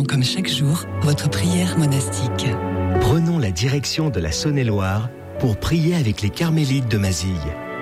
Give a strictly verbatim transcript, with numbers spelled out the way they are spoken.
vivant comme chaque jour votre prière monastique. Prenons la direction de la Saône-et-Loire pour prier avec les Carmélites de Mazille.